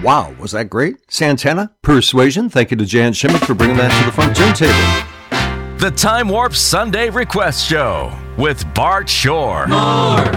Wow, was that great? Santana, Persuasion. Thank you to Jan Shimmick for bringing that to the front turntable. The Time Warp Sunday Request Show with Bart Shore. More